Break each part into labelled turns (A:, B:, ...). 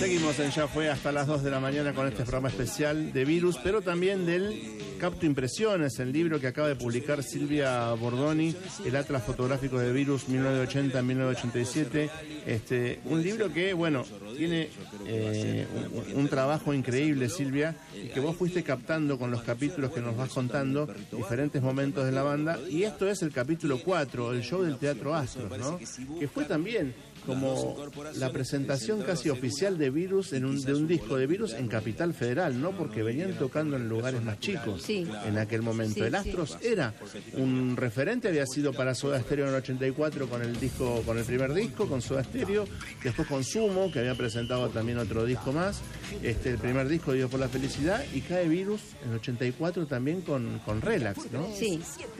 A: Seguimos en Ya Fue hasta las 2 de la mañana con este programa especial de Virus, pero también del Capto Impresiones, el libro que acaba de publicar Silvia Bordoni, el Atlas Fotográfico de Virus 1980-1987. Un libro que, bueno, tiene un trabajo increíble, Silvia, y que vos fuiste captando con los capítulos que nos vas contando, diferentes momentos de la banda, y esto es el capítulo 4, el show del Teatro Astros, ¿no? Que fue también como la presentación casi oficial de Virus de un disco de Virus en Capital Federal, ¿no? Porque venían tocando en lugares más chicos en aquel momento. El Astros era un referente, había sido para Soda Stereo en el 84 con el primer disco, con Soda Stereo, después con Sumo, que había presentado también otro disco más, el primer disco, Dios por la Felicidad, y cae Virus en el 84 también con Relax, ¿no?
B: Sí,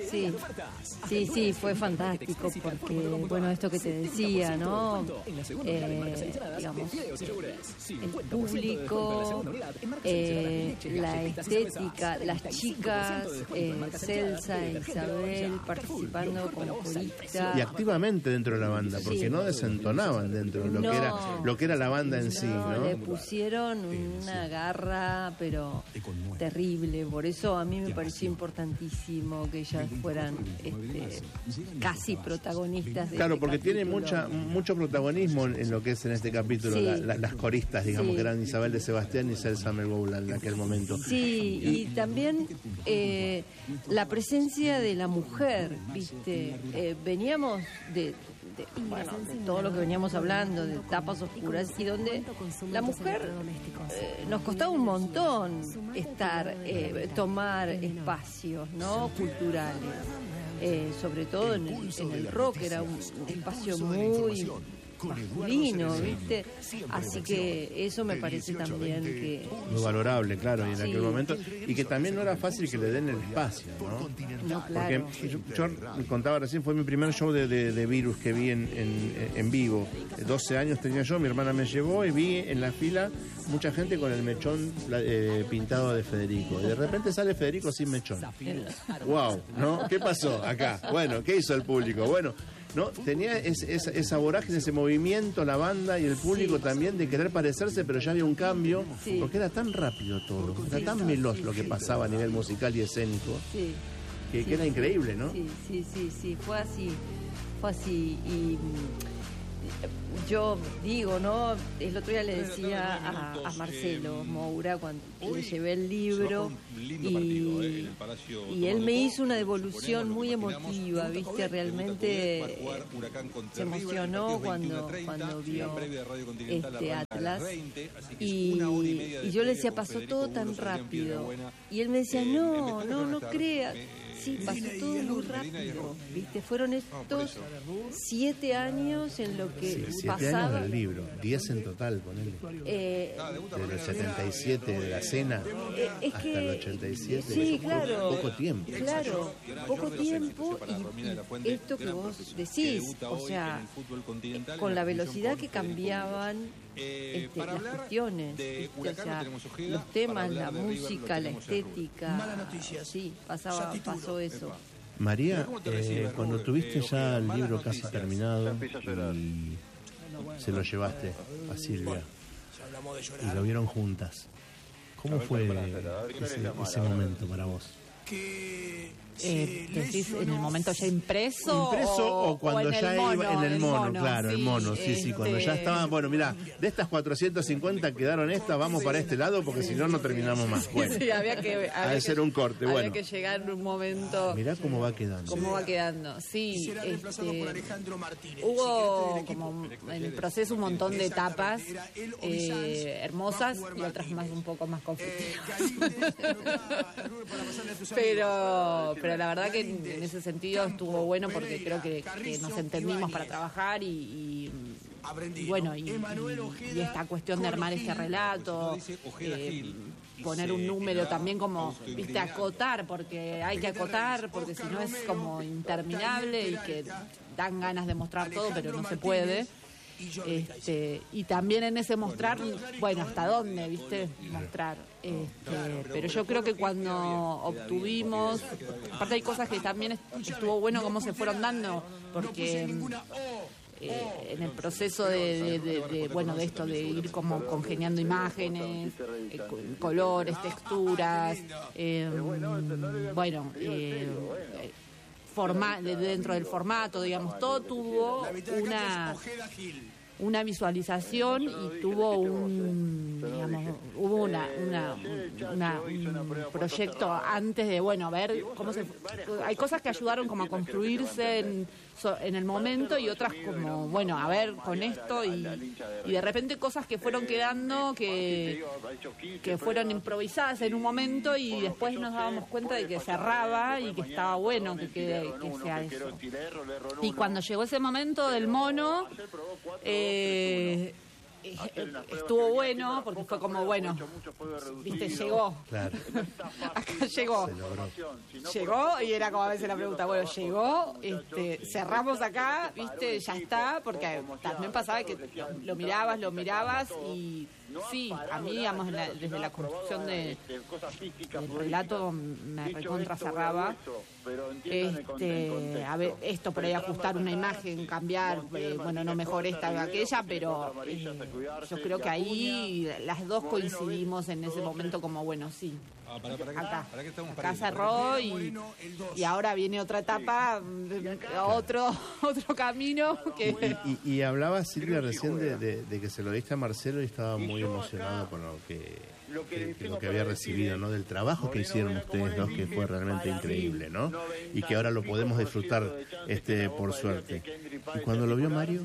B: fue fantástico, porque, bueno, esto que te decía, ¿no? Digamos, el público, la estética, las chicas, Celsa e Isabel participando como coristas.
A: Y activamente dentro de la banda, porque no desentonaban dentro de lo que era la banda en sí, ¿no?
B: Le pusieron una garra, pero terrible. Por eso a mí me pareció importantísimo que ellas fueran casi protagonistas de
A: Claro, porque tiene mucho protagonismo en lo que es en este capítulo, las coristas, digamos, que eran Isabel de Sebastián y Celsa Melgoulan en aquel momento.
B: Sí, y también la presencia de la mujer, ¿viste? Veníamos de todo lo que veníamos hablando, de etapas oscuras, y donde la mujer nos costaba un montón tomar espacios, ¿no? Culturales. Sobre todo en el rock era un espacio muy masculino, ¿viste? Así que eso me parece también que...
A: Muy valorable, claro, y en aquel momento. Y que también no era fácil que le den el espacio, ¿no?
B: No, claro.
A: Porque yo contaba recién, fue mi primer show de Virus que vi en vivo. 12 años tenía yo, mi hermana me llevó y vi en la fila mucha gente con el mechón pintado de Federico. Y de repente sale Federico sin mechón. ¡Wow! ¿No? ¿Qué pasó acá? Bueno, ¿qué hizo el público? Bueno, ¿no? Tenía esa vorágine, ese movimiento, la banda y el público también de querer parecerse, pero ya había un cambio, porque era tan rápido todo, era tan veloz lo que pasaba a nivel musical y escénico, que era increíble, ¿no?
B: Sí, fue así, y yo digo, ¿no? El otro día le decía a Marcelo Moura cuando le llevé el libro y él me hizo una devolución muy emotiva, ¿viste? Realmente se emocionó cuando vio Atlas y yo le decía, pasó todo tan rápido, y él me decía, no creas. Sí, pasó todo muy rápido, ¿viste? Fueron estos 7 años en lo que
A: 7
B: pasaba.
A: años del libro, 10 en total, ponele. Desde el 77 de la cena hasta el 87.
B: Sí, claro.
A: Poco tiempo.
B: Claro, poco tiempo, y esto que vos decís, o sea, con la velocidad que cambiaban las cuestiones, o sea, los temas, la música, la estética. Sí, pasó eso.
A: María, cuando tuviste ya el libro casi terminado y se lo llevaste a Silvia y lo vieron juntas, ¿cómo fue ese momento para vos?
C: ¿Decís en el momento ya impreso
A: o cuando ya iba en el mono, claro,
C: sí,
A: el mono, sí, cuando ya estaban, bueno, mira, de estas 450 quedaron estas, vamos para este lado porque si no terminamos más. Bueno,
C: sí, había que
A: hacer un corte,
C: había que llegar en un momento.
A: Mirá cómo va quedando.
C: Sí, hubo como en el proceso un montón de etapas hermosas y otras un poco más conflictivas. Pero la verdad que en ese sentido estuvo bueno, porque creo que nos entendimos para trabajar y esta cuestión de armar este relato, poner un número también, como, viste, acotar, porque hay que acotar, porque si no es como interminable y que dan ganas de mostrar todo, pero no se puede. Y también en ese mostrar, bueno, hasta dónde, viste, mostrar, pero yo creo que cuando obtuvimos, aparte hay cosas que también estuvo bueno cómo se fueron dando, porque en el proceso de esto, de ir como congeniando imágenes, colores, texturas, dentro del formato, digamos, todo tuvo una visualización y tuvo hubo un proyecto antes de, ver cómo hay cosas que ayudaron como a construirse en el momento y otras como, a ver con esto y de repente cosas que fueron quedando que fueron improvisadas en un momento y después nos dábamos cuenta de que cerraba y que estaba bueno que sea eso. Y cuando llegó ese momento del mono, estuvo bueno porque fue como llegó.
A: Claro.
C: Acá llegó y era como a veces la pregunta, llegó, cerramos acá, ya está, porque también pasaba que lo mirabas y sí, a mí, digamos, desde la construcción del relato me recontra cerraba. A ver, esto por ahí ajustar una imagen, cambiar, no mejor esta o aquella, pero yo creo que ahí las dos coincidimos en ese momento como, sí. Acá cerró y ahora viene otra etapa, otro camino.
A: Y hablaba Silvia recién de que se lo diste a Marcelo y estaba muy emocionado con lo que había recibido, ¿no? Del trabajo que hicieron ustedes dos, que fue realmente increíble, ¿no? Y que ahora lo podemos disfrutar, por suerte. ¿Y cuando lo vio Mario?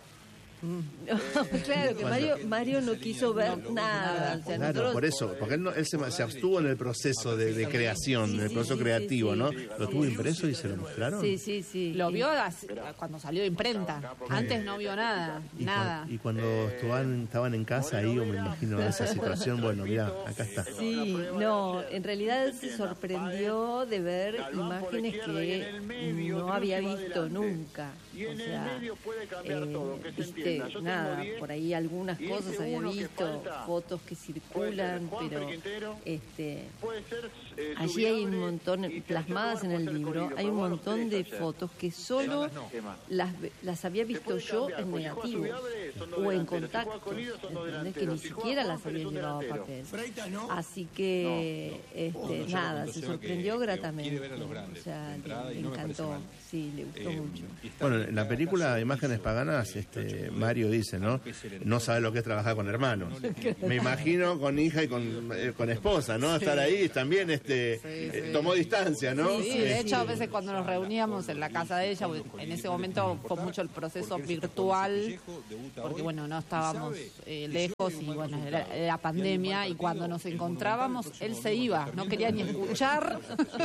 B: Claro que Mario no quiso ver nada. O sea,
A: claro, por eso, porque él se abstuvo en el proceso de creación, en el proceso creativo, ¿no? Lo tuvo impreso y se lo mostraron.
B: Sí.
C: Lo vio cuando salió de imprenta. Antes no vio nada.
A: Y cuando estaban en casa ahí, yo me imagino esa situación, mirá, acá está.
B: Sí, no, en realidad se sorprendió de ver imágenes que no había visto nunca. O sea, nada, por ahí algunas cosas había visto, fotos que circulan, pero allí hay un montón, plasmadas en el libro, hay un montón de fotos que solo las había visto yo en negativo o en contacto, ¿entendés? Que ni siquiera las había llevado a papel. Así que, nada, se sorprendió gratamente. O sea, le encantó, sí, le gustó mucho.
A: Bueno, en la película Imágenes Paganas, Mario dice, ¿no? No sabe lo que es trabajar con hermanos. Me imagino con hija y con esposa, ¿no? Estar ahí también, tomó distancia, ¿no?
C: Sí, de hecho, a veces cuando nos reuníamos en la casa de ella, en ese momento fue mucho el proceso virtual, porque no estábamos lejos y era la pandemia, y cuando nos encontrábamos, él se iba, no quería ni escuchar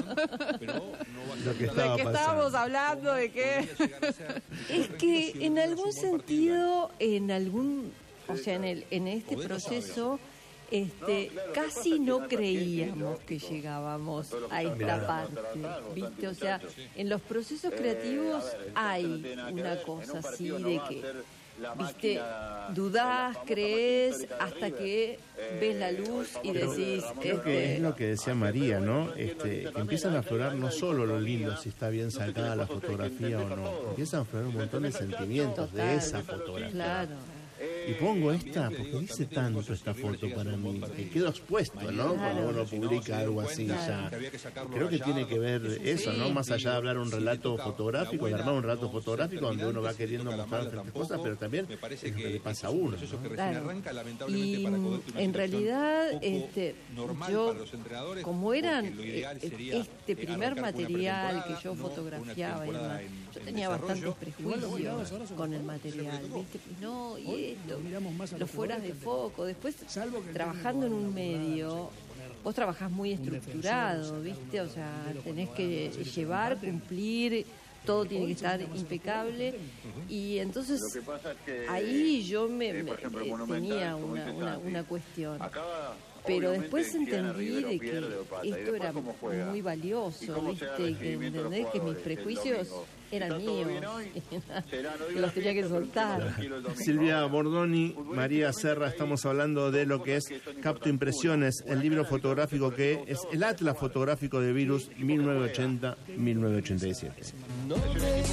A: lo que
C: de qué estábamos hablando, de qué.
B: Es que en algún sentido, en este proceso, casi no creíamos que llegábamos a esta parte, ¿viste? O sea, en los procesos creativos hay una cosa así de que, ¿viste? Dudás, crees, hasta que ves la luz y decís...
A: Creo que es lo que decía María, ¿no? Que empiezan a aflorar no solo lo lindo, si está bien sacada la fotografía o no, empiezan a aflorar un montón de sentimientos de esa fotografía.
B: Claro.
A: Y pongo esta porque dice tanto esta foto para mí, que quedo expuesto, ¿no? Cuando uno publica algo así ya. Creo que tiene que ver eso, ¿no? Más allá de hablar un relato fotográfico, de armar un relato fotográfico donde uno va queriendo mostrar diferentes cosas, pero también es lo que le pasa a uno, ¿no?
B: Claro. Y en realidad, yo, como eran este primer material que yo fotografiaba, yo tenía bastantes prejuicios con el material, ¿viste? No, y esto, los fueras de foco. Después, trabajando en un medio, vos trabajás muy estructurado, ¿viste? O sea, tenés que llevar, cumplir, todo tiene que estar impecable. Y entonces, ahí yo tenía una cuestión. Pero después entendí de que esto era muy valioso, ¿viste? Y que entendés que mis prejuicios eran míos, que los tenía que soltar.
A: Silvia Bordoni, María Serra, estamos hablando de lo que es Capto Impresiones, el libro fotográfico que es el Atlas Fotográfico de Virus 1980-1987.